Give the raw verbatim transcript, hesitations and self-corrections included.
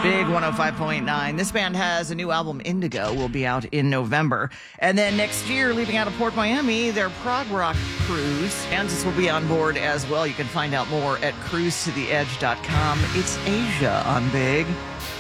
Big one oh five point nine. This band has a new album, Indigo, will be out in November. And then next year, leaving out of Port Miami, their prog rock cruise. Kansas will be on board as well. You can find out more at cruise to the edge dot com. It's Asia on Big.